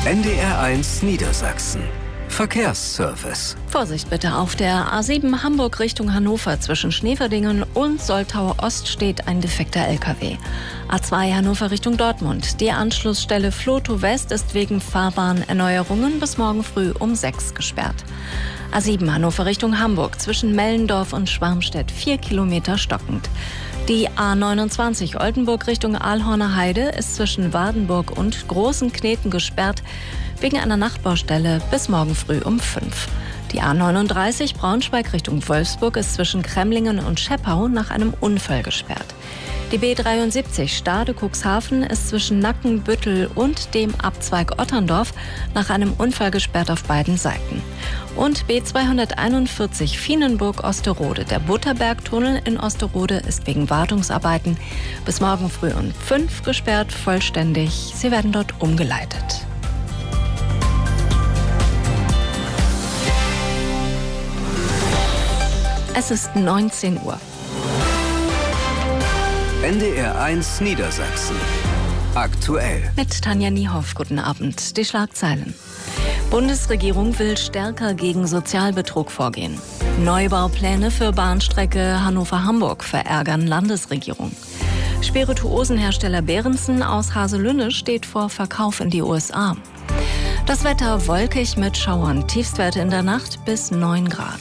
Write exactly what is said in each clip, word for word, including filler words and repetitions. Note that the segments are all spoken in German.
N D R eins Niedersachsen. Verkehrsservice. Vorsicht bitte, auf der A sieben Hamburg Richtung Hannover zwischen Schneeverdingen und Soltau Ost steht ein defekter L K W. A zwei Hannover Richtung Dortmund. Die Anschlussstelle Floto West ist wegen Fahrbahnerneuerungen bis morgen früh um sechs gesperrt. A sieben Hannover Richtung Hamburg zwischen Mellendorf und Schwarmstedt vier Kilometer stockend. Die A neunundzwanzig Oldenburg Richtung Aalhorner Heide ist zwischen Wardenburg und Großen Kneten gesperrt wegen einer Nachtbaustelle bis morgen früh um fünf. Die A neununddreißig Braunschweig Richtung Wolfsburg ist zwischen Kremlingen und Scheppau nach einem Unfall gesperrt. Die B dreiundsiebzig Stade-Cuxhaven ist zwischen Nackenbüttel und dem Abzweig Otterndorf nach einem Unfall gesperrt auf beiden Seiten. Und B zweihunderteinundvierzig Vienenburg-Osterode. Der Butterbergtunnel in Osterode ist wegen Wartungsarbeiten bis morgen früh um fünf gesperrt, vollständig. Sie werden dort umgeleitet. Es ist neunzehn Uhr. N D R eins Niedersachsen. Aktuell. Mit Tanja Niehoff, guten Abend. Die Schlagzeilen. Bundesregierung will stärker gegen Sozialbetrug vorgehen. Neubaupläne für Bahnstrecke Hannover-Hamburg verärgern Landesregierung. Spirituosenhersteller Behrensen aus Haselünne steht vor Verkauf in die U S A. Das Wetter wolkig mit Schauern. Tiefstwerte in der Nacht bis neun Grad.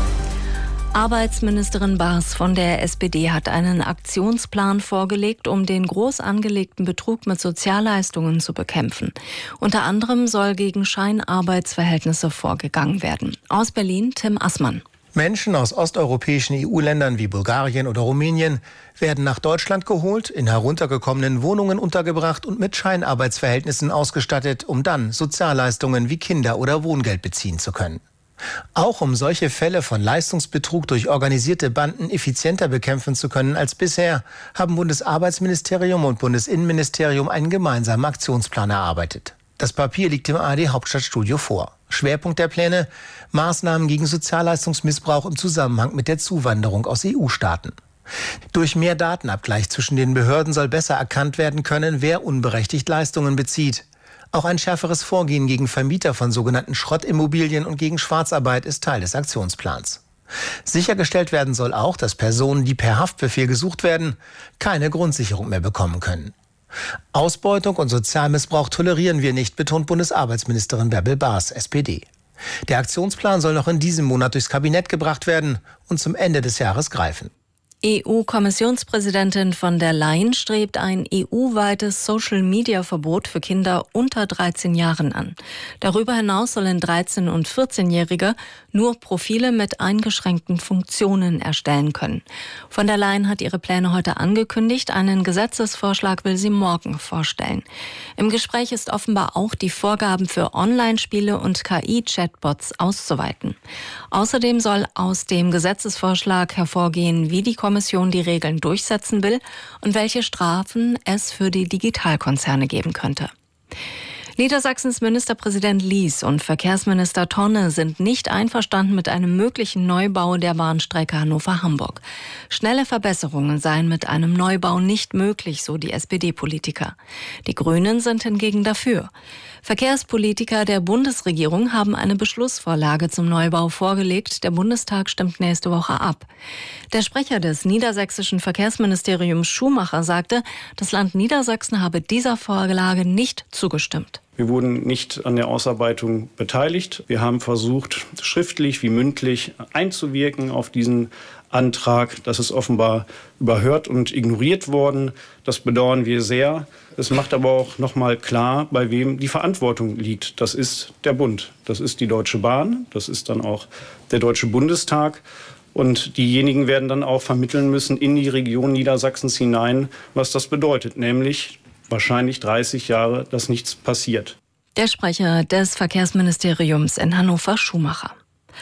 Arbeitsministerin Baas von der S P D hat einen Aktionsplan vorgelegt, um den groß angelegten Betrug mit Sozialleistungen zu bekämpfen. Unter anderem soll gegen Scheinarbeitsverhältnisse vorgegangen werden. Aus Berlin Tim Assmann. Menschen aus osteuropäischen E U-Ländern wie Bulgarien oder Rumänien werden nach Deutschland geholt, in heruntergekommenen Wohnungen untergebracht und mit Scheinarbeitsverhältnissen ausgestattet, um dann Sozialleistungen wie Kinder- oder Wohngeld beziehen zu können. Auch um solche Fälle von Leistungsbetrug durch organisierte Banden effizienter bekämpfen zu können als bisher, haben Bundesarbeitsministerium und Bundesinnenministerium einen gemeinsamen Aktionsplan erarbeitet. Das Papier liegt im A R D-Hauptstadtstudio vor. Schwerpunkt der Pläne: Maßnahmen gegen Sozialleistungsmissbrauch im Zusammenhang mit der Zuwanderung aus E U-Staaten. Durch mehr Datenabgleich zwischen den Behörden soll besser erkannt werden können, wer unberechtigt Leistungen bezieht. Auch ein schärferes Vorgehen gegen Vermieter von sogenannten Schrottimmobilien und gegen Schwarzarbeit ist Teil des Aktionsplans. Sichergestellt werden soll auch, dass Personen, die per Haftbefehl gesucht werden, keine Grundsicherung mehr bekommen können. Ausbeutung und Sozialmissbrauch tolerieren wir nicht, betont Bundesarbeitsministerin Bärbel Baas, S P D. Der Aktionsplan soll noch in diesem Monat durchs Kabinett gebracht werden und zum Ende des Jahres greifen. E U-Kommissionspräsidentin von der Leyen strebt ein E U-weites Social-Media-Verbot für Kinder unter dreizehn Jahren an. Darüber hinaus sollen dreizehn- und vierzehnjährige nur Profile mit eingeschränkten Funktionen erstellen können. Von der Leyen hat ihre Pläne heute angekündigt. Einen Gesetzesvorschlag will sie morgen vorstellen. Im Gespräch ist offenbar auch, die Vorgaben für Online-Spiele und K I-Chatbots auszuweiten. Außerdem soll aus dem Gesetzesvorschlag hervorgehen, wie die Kommission die Regeln durchsetzen will und welche Strafen es für die Digitalkonzerne geben könnte. Niedersachsens Ministerpräsident Lies und Verkehrsminister Tonne sind nicht einverstanden mit einem möglichen Neubau der Bahnstrecke Hannover-Hamburg. Schnelle Verbesserungen seien mit einem Neubau nicht möglich, so die S P D-Politiker. Die Grünen sind hingegen dafür. Verkehrspolitiker der Bundesregierung haben eine Beschlussvorlage zum Neubau vorgelegt. Der Bundestag stimmt nächste Woche ab. Der Sprecher des niedersächsischen Verkehrsministeriums Schumacher sagte, das Land Niedersachsen habe dieser Vorlage nicht zugestimmt. Wir wurden nicht an der Ausarbeitung beteiligt. Wir haben versucht, schriftlich wie mündlich einzuwirken auf diesen Antrag. Das ist offenbar überhört und ignoriert worden. Das bedauern wir sehr. Es macht aber auch noch mal klar, bei wem die Verantwortung liegt. Das ist der Bund. Das ist die Deutsche Bahn. Das ist dann auch der Deutsche Bundestag. Und diejenigen werden dann auch vermitteln müssen in die Region Niedersachsens hinein, was das bedeutet, nämlich wahrscheinlich dreißig Jahre, dass nichts passiert. Der Sprecher des Verkehrsministeriums in Hannover, Schumacher.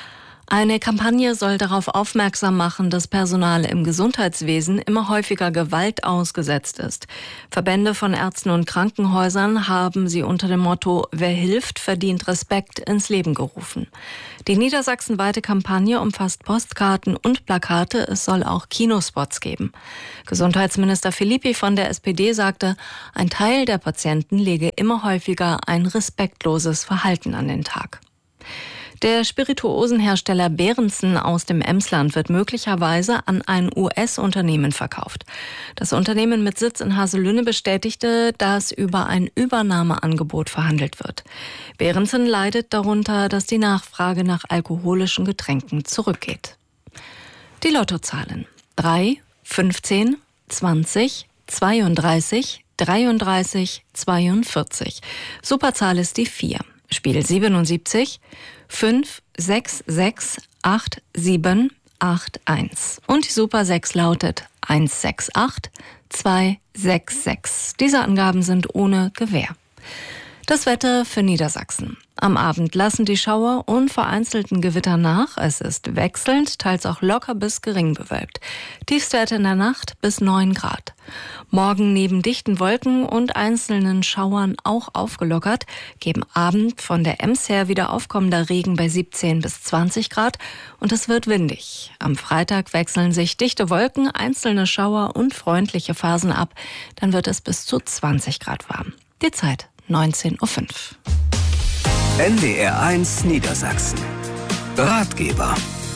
Eine Kampagne soll darauf aufmerksam machen, dass Personal im Gesundheitswesen immer häufiger Gewalt ausgesetzt ist. Verbände von Ärzten und Krankenhäusern haben sie unter dem Motto „Wer hilft, verdient Respekt" ins Leben gerufen. Die niedersachsenweite Kampagne umfasst Postkarten und Plakate. Es soll auch Kinospots geben. Gesundheitsminister Philippi von der S P D sagte, ein Teil der Patienten lege immer häufiger ein respektloses Verhalten an den Tag. Der Spirituosenhersteller Behrensen aus dem Emsland wird möglicherweise an ein U S-Unternehmen verkauft. Das Unternehmen mit Sitz in Haselünne bestätigte, dass über ein Übernahmeangebot verhandelt wird. Behrensen leidet darunter, dass die Nachfrage nach alkoholischen Getränken zurückgeht. Die Lottozahlen: drei, fünfzehn, zwanzig, zweiunddreißig, dreiunddreißig, zweiundvierzig. Superzahl ist die vier. Spiel siebenundsiebzig, fünf, sechs, sechs, acht, sieben, acht, eins. Und die Super sechs lautet eins sechs acht, zwei sechs sechs. Diese Angaben sind ohne Gewähr. Das Wetter für Niedersachsen. Am Abend lassen die Schauer und vereinzelten Gewitter nach. Es ist wechselnd, teils auch locker bis gering bewölkt. Tiefstwerte in der Nacht bis neun Grad. Morgen neben dichten Wolken und einzelnen Schauern auch aufgelockert, geben Abend von der Ems her wieder aufkommender Regen bei siebzehn bis zwanzig Grad und es wird windig. Am Freitag wechseln sich dichte Wolken, einzelne Schauer und freundliche Phasen ab. Dann wird es bis zu zwanzig Grad warm. Die Zeit neunzehn Uhr fünf. N D R eins Niedersachsen. Ratgeber.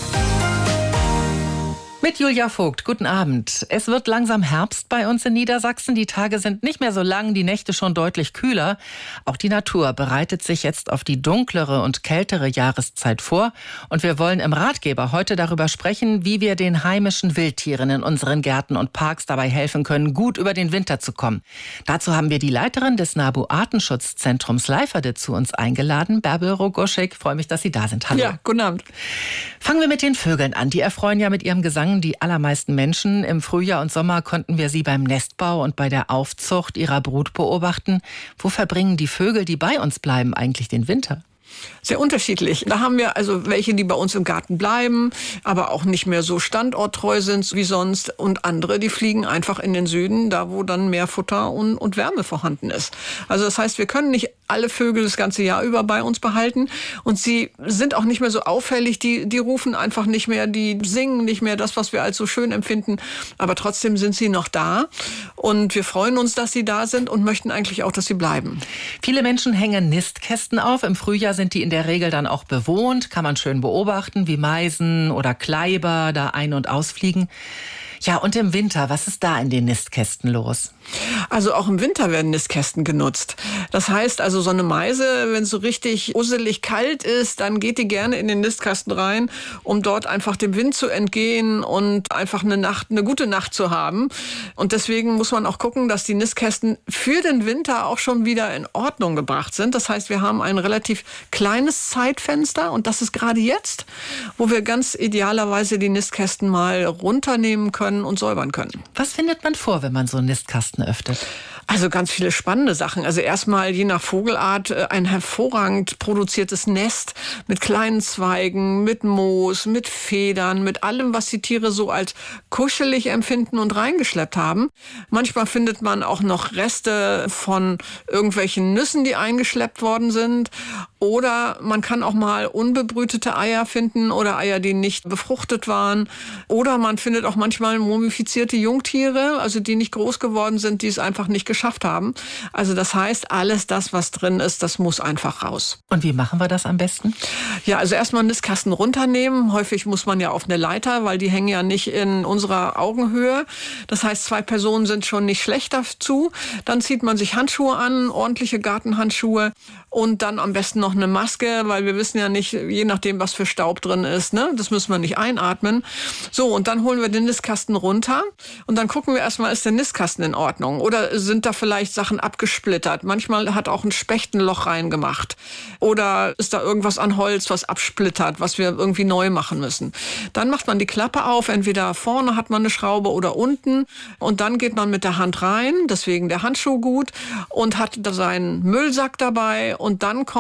Mit Julia Vogt, guten Abend. Es wird langsam Herbst bei uns in Niedersachsen. Die Tage sind nicht mehr so lang, die Nächte schon deutlich kühler. Auch die Natur bereitet sich jetzt auf die dunklere und kältere Jahreszeit vor. Und wir wollen im Ratgeber heute darüber sprechen, wie wir den heimischen Wildtieren in unseren Gärten und Parks dabei helfen können, gut über den Winter zu kommen. Dazu haben wir die Leiterin des NABU Artenschutzzentrums Leiferde zu uns eingeladen, Bärbel Rogoschek. Freue mich, dass Sie da sind. Hallo. Ja, guten Abend. Fangen wir mit den Vögeln an. Die erfreuen ja mit ihrem Gesang die allermeisten Menschen. Im Frühjahr und Sommer konnten wir sie beim Nestbau und bei der Aufzucht ihrer Brut beobachten. Wo verbringen die Vögel, die bei uns bleiben, eigentlich den Winter? Sehr unterschiedlich. Da haben wir also welche, die bei uns im Garten bleiben, aber auch nicht mehr so standorttreu sind wie sonst. Und andere, die fliegen einfach in den Süden, da wo dann mehr Futter und, und Wärme vorhanden ist. Also das heißt, wir können nicht alle Vögel das ganze Jahr über bei uns behalten. Und sie sind auch nicht mehr so auffällig. Die, die rufen einfach nicht mehr, die singen nicht mehr das, was wir als so schön empfinden. Aber trotzdem sind sie noch da. Und wir freuen uns, dass sie da sind und möchten eigentlich auch, dass sie bleiben. Viele Menschen hängen Nistkästen auf. Im Frühjahr sind die in der Regel dann auch bewohnt. Kann man schön beobachten, wie Meisen oder Kleiber da ein- und ausfliegen. Ja, und im Winter, was ist da in den Nistkästen los? Also auch im Winter werden Nistkästen genutzt. Das heißt also, so eine Meise, wenn es so richtig usselig kalt ist, dann geht die gerne in den Nistkasten rein, um dort einfach dem Wind zu entgehen und einfach eine Nacht, eine gute Nacht zu haben. Und deswegen muss man auch gucken, dass die Nistkästen für den Winter auch schon wieder in Ordnung gebracht sind. Das heißt, wir haben ein relativ kleines Zeitfenster und das ist gerade jetzt, wo wir ganz idealerweise die Nistkästen mal runternehmen können und säubern können. Was findet man vor, wenn man so einen Nistkasten öffnet? Also ganz viele spannende Sachen. Also erstmal je nach Vogelart ein hervorragend produziertes Nest mit kleinen Zweigen, mit Moos, mit Federn, mit allem, was die Tiere so als kuschelig empfinden und reingeschleppt haben. Manchmal findet man auch noch Reste von irgendwelchen Nüssen, die eingeschleppt worden sind. Oder man kann auch mal unbebrütete Eier finden oder Eier, die nicht befruchtet waren. Oder man findet auch manchmal mumifizierte Jungtiere, also die nicht groß geworden sind, die es einfach nicht geschafft haben. Also das heißt, alles das, was drin ist, das muss einfach raus. Und wie machen wir das am besten? Ja, also erstmal einen Nistkasten runternehmen. Häufig muss man ja auf eine Leiter, weil die hängen ja nicht in unserer Augenhöhe. Das heißt, zwei Personen sind schon nicht schlecht dazu. Dann zieht man sich Handschuhe an, ordentliche Gartenhandschuhe. Und dann am besten noch eine Maske, weil wir wissen ja nicht, je nachdem, was für Staub drin ist, ne? Das müssen wir nicht einatmen. So, und dann holen wir den Nistkasten runter und dann gucken wir erstmal, ist der Nistkasten in Ordnung? Oder sind da vielleicht Sachen abgesplittert? Manchmal hat auch ein Specht ein Loch reingemacht. Oder ist da irgendwas an Holz, was absplittert, was wir irgendwie neu machen müssen? Dann macht man die Klappe auf, entweder vorne hat man eine Schraube oder unten. Und dann geht man mit der Hand rein, deswegen der Handschuh gut, und hat da seinen Müllsack dabei. Und dann kommt alles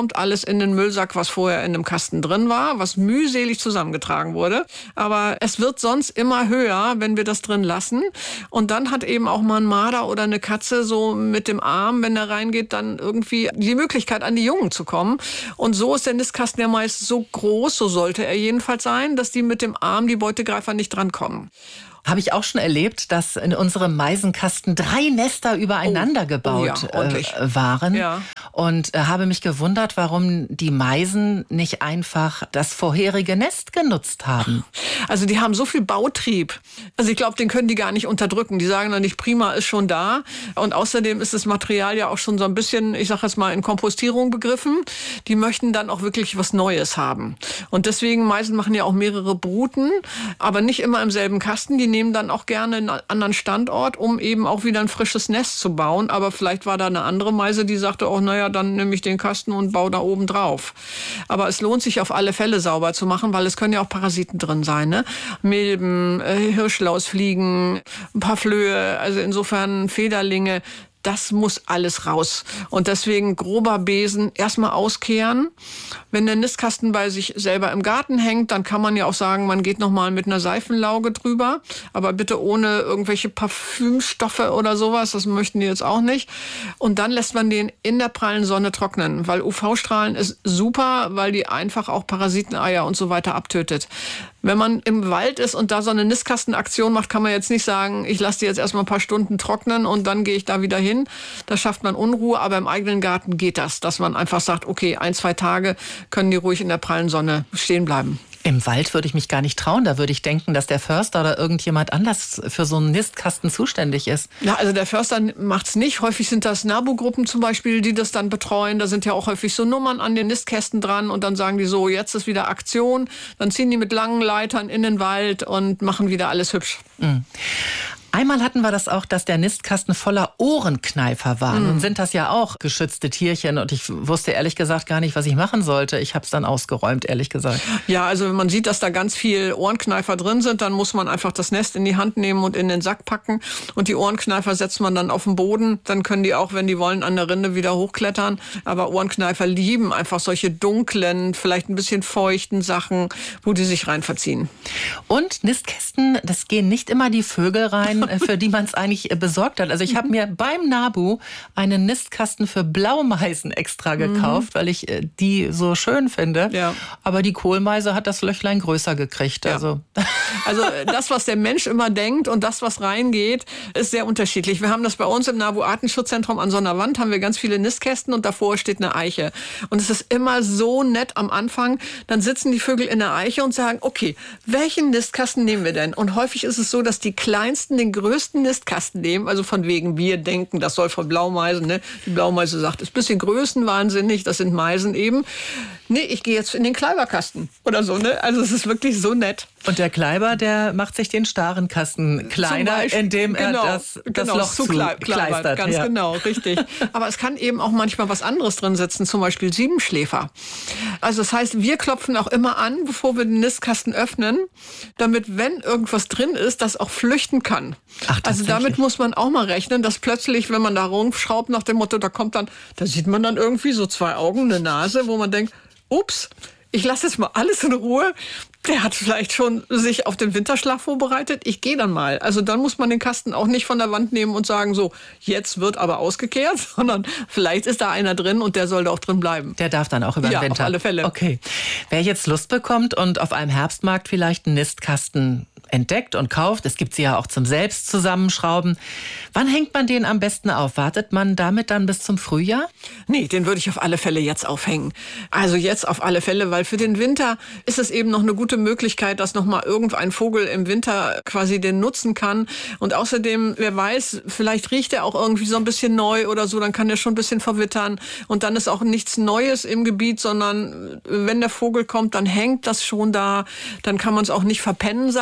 etwas in den Müllsack, was vorher in einem Kasten drin war, was mühselig zusammengetragen wurde. Aber es wird sonst immer höher, wenn wir das drin lassen. Und dann hat eben auch mal ein Marder oder eine Katze so mit dem Arm, wenn er reingeht, dann irgendwie die Möglichkeit, an die Jungen zu kommen. Und so ist der Nistkasten ja meist so groß, so sollte er jedenfalls sein, dass die mit dem Arm, die Beutegreifer, nicht drankommen. Habe ich auch schon erlebt, dass in unserem Meisenkasten drei Nester übereinander oh, gebaut oh ja, äh, waren. Ja. Und äh, habe mich gewundert, warum die Meisen nicht einfach das vorherige Nest genutzt haben. Also die haben so viel Bautrieb. Also ich glaube, den können die gar nicht unterdrücken. Die sagen dann nicht, prima, ist schon da. Und außerdem ist das Material ja auch schon so ein bisschen, ich sage jetzt mal, in Kompostierung begriffen. Die möchten dann auch wirklich was Neues haben. Und deswegen, Meisen machen ja auch mehrere Bruten, aber nicht immer im selben Kasten. Die nehmen dann auch gerne einen anderen Standort, um eben auch wieder ein frisches Nest zu bauen. Aber vielleicht war da eine andere Meise, die sagte, oh, naja, dann nehme ich den Kasten und baue da oben drauf. Aber es lohnt sich auf alle Fälle sauber zu machen, weil es können ja auch Parasiten drin sein, ne? Milben, äh, Hirschlausfliegen, ein paar Flöhe, also insofern Federlinge. Das muss alles raus. Und deswegen grober Besen erstmal auskehren. Wenn der Nistkasten bei sich selber im Garten hängt, dann kann man ja auch sagen, man geht nochmal mit einer Seifenlauge drüber. Aber bitte ohne irgendwelche Parfümstoffe oder sowas. Das möchten die jetzt auch nicht. Und dann lässt man den in der prallen Sonne trocknen. Weil U V-Strahlen ist super, weil die einfach auch Parasiteneier und so weiter abtötet. Wenn man im Wald ist und da so eine Nistkastenaktion macht, kann man jetzt nicht sagen, ich lasse die jetzt erstmal ein paar Stunden trocknen und dann gehe ich da wieder hin. Da schafft man Unruhe, aber im eigenen Garten geht das, dass man einfach sagt, okay, ein, zwei Tage können die ruhig in der prallen Sonne stehen bleiben. Im Wald würde ich mich gar nicht trauen. Da würde ich denken, dass der Förster oder irgendjemand anders für so einen Nistkasten zuständig ist. Ja, also der Förster macht's nicht. Häufig sind das NABU-Gruppen zum Beispiel, die das dann betreuen. Da sind ja auch häufig so Nummern an den Nistkästen dran und dann sagen die so, jetzt ist wieder Aktion. Dann ziehen die mit langen Leitern in den Wald und machen wieder alles hübsch. Mhm. Einmal hatten wir das auch, dass der Nistkasten voller Ohrenkneifer war. Nun sind das ja auch geschützte Tierchen und ich wusste ehrlich gesagt gar nicht, was ich machen sollte. Ich habe es dann ausgeräumt, ehrlich gesagt. Ja, also wenn man sieht, dass da ganz viel Ohrenkneifer drin sind, dann muss man einfach das Nest in die Hand nehmen und in den Sack packen. Und die Ohrenkneifer setzt man dann auf den Boden. Dann können die auch, wenn die wollen, an der Rinde wieder hochklettern. Aber Ohrenkneifer lieben einfach solche dunklen, vielleicht ein bisschen feuchten Sachen, wo die sich rein verziehen. Und Nistkästen, das gehen nicht immer die Vögel rein, für die man es eigentlich besorgt hat. Also ich habe mir beim NABU einen Nistkasten für Blaumeisen extra gekauft, mhm. weil ich die so schön finde. Ja. Aber die Kohlmeise hat das Löchlein größer gekriegt. Ja. Also. also das, was der Mensch immer denkt und das, was reingeht, ist sehr unterschiedlich. Wir haben das bei uns im NABU Artenschutzzentrum an so einer Wand, haben wir ganz viele Nistkästen und davor steht eine Eiche. Und es ist immer so nett am Anfang, dann sitzen die Vögel in der Eiche und sagen, okay, welchen Nistkasten nehmen wir denn? Und häufig ist es so, dass die Kleinsten den größten Nistkasten nehmen, also von wegen wir denken, das soll von Blaumeisen, ne? Die Blaumeise sagt, ist ein bisschen größenwahnsinnig, das sind Meisen eben. Nee, ich gehe jetzt in den Kleiberkasten oder so, ne? Also es ist wirklich so nett. Und der Kleiber, der macht sich den starren Kasten kleiner, indem er genau, das, das genau, Loch zukleistert. Ganz ja. genau, richtig. Aber es kann eben auch manchmal was anderes drin sitzen, zum Beispiel Siebenschläfer. Also das heißt, wir klopfen auch immer an, bevor wir den Nistkasten öffnen, damit, wenn irgendwas drin ist, das auch flüchten kann. Ach, also damit muss man auch mal rechnen, dass plötzlich, wenn man da rumschraubt nach dem Motto, da kommt dann, da sieht man dann irgendwie so zwei Augen, eine Nase, wo man denkt, ups, ich lasse jetzt mal alles in Ruhe. Der hat vielleicht schon sich auf den Winterschlaf vorbereitet. Ich gehe dann mal. Also dann muss man den Kasten auch nicht von der Wand nehmen und sagen, so, jetzt wird aber ausgekehrt, sondern vielleicht ist da einer drin und der soll da auch drin bleiben. Der darf dann auch über den ja, Winter. Auf alle Fälle. Okay. Wer jetzt Lust bekommt und auf einem Herbstmarkt vielleicht einen Nistkasten entdeckt und kauft, es gibt sie ja auch zum selbst zusammenschrauben. Wann hängt man den am besten auf? Wartet man damit dann bis zum Frühjahr? Nee, den würde ich auf alle Fälle jetzt aufhängen. Also jetzt auf alle Fälle, weil für den Winter ist es eben noch eine gute Möglichkeit, dass noch mal irgendein Vogel im Winter quasi den nutzen kann. Und außerdem, wer weiß, vielleicht riecht er auch irgendwie so ein bisschen neu oder so, dann kann der schon ein bisschen verwittern. Und dann ist auch nichts Neues im Gebiet, sondern wenn der Vogel kommt, dann hängt das schon da. Dann kann man es auch nicht verpennen, sage ich jetzt mal.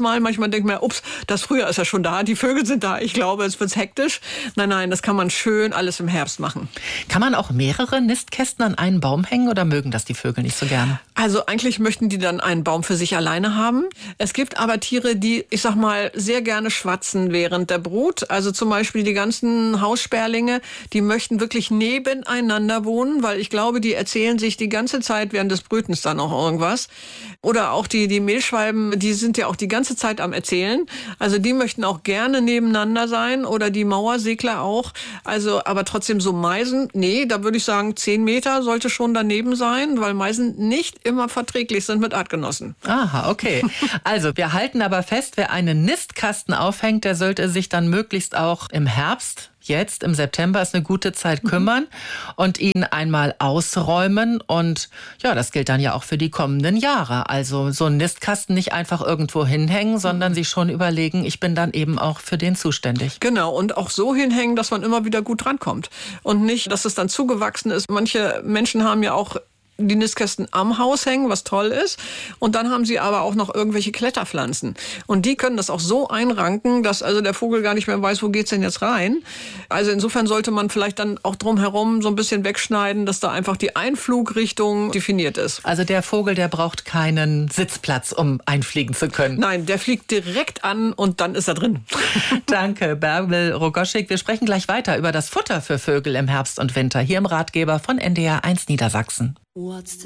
Mal. Manchmal denkt man, ups, das Frühjahr ist ja schon da, die Vögel sind da. Ich glaube, es wird hektisch. Nein, nein, das kann man schön alles im Herbst machen. Kann man auch mehrere Nistkästen an einen Baum hängen oder mögen das die Vögel nicht so gerne? Also eigentlich möchten die dann einen Baum für sich alleine haben. Es gibt aber Tiere, die, ich sag mal, sehr gerne schwatzen während der Brut. Also zum Beispiel die ganzen Haussperlinge, die möchten wirklich nebeneinander wohnen, weil ich glaube, die erzählen sich die ganze Zeit während des Brütens dann auch irgendwas. Oder auch die, die Mehlschwalben, die sind ja auch die ganze Zeit am Erzählen. Also die möchten auch gerne nebeneinander sein oder die Mauersegler auch. Also aber trotzdem so Meisen, nee, da würde ich sagen, zehn Meter sollte schon daneben sein, weil Meisen nicht immer verträglich sind mit Artgenossen. Aha, okay. Also wir halten aber fest, wer einen Nistkasten aufhängt, der sollte sich dann möglichst auch im Herbst, jetzt im September ist eine gute Zeit, kümmern und ihn einmal ausräumen. Und ja, das gilt dann ja auch für die kommenden Jahre. Also so einen Nistkasten nicht einfach irgendwo hinhängen, sondern sich schon überlegen, ich bin dann eben auch für den zuständig. Genau, und auch so hinhängen, dass man immer wieder gut drankommt. Und nicht, dass es dann zugewachsen ist. Manche Menschen haben ja auch die Nistkästen am Haus hängen, was toll ist. Und dann haben sie aber auch noch irgendwelche Kletterpflanzen. Und die können das auch so einranken, dass also der Vogel gar nicht mehr weiß, wo geht's denn jetzt rein. Also insofern sollte man vielleicht dann auch drumherum so ein bisschen wegschneiden, dass da einfach die Einflugrichtung definiert ist. Also der Vogel, der braucht keinen Sitzplatz, um einfliegen zu können. Nein, der fliegt direkt an und dann ist er drin. Danke, Bärbel Rogoschik. Wir sprechen gleich weiter über das Futter für Vögel im Herbst und Winter hier im Ratgeber von N D R eins Niedersachsen. What's the